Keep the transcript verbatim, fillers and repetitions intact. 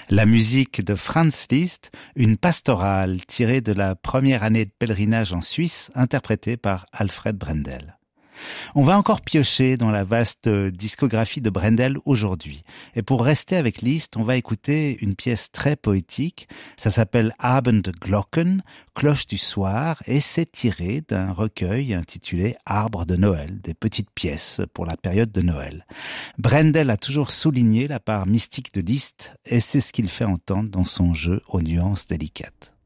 La musique de Franz Liszt, une pastorale tirée de la première année de pèlerinage en Suisse, interprétée par Alfred Brendel. On va encore piocher dans la vaste discographie de Brendel aujourd'hui. Et pour rester avec Liszt, on va écouter une pièce très poétique. Ça s'appelle Abendglocken, cloche du soir, et c'est tiré d'un recueil intitulé Arbre de Noël, des petites pièces pour la période de Noël. Brendel a toujours souligné la part mystique de Liszt, et c'est ce qu'il fait entendre dans son jeu aux nuances délicates.